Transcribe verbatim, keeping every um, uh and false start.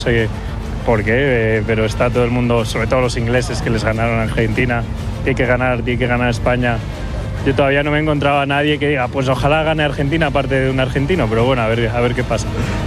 sé por qué, eh, pero está todo el mundo, sobre todo los ingleses que les ganaron a Argentina. Tiene que ganar, tiene que ganar España. Yo todavía no me he encontrado a nadie que diga, pues ojalá gane Argentina aparte de un argentino, pero bueno, a ver, a ver qué pasa.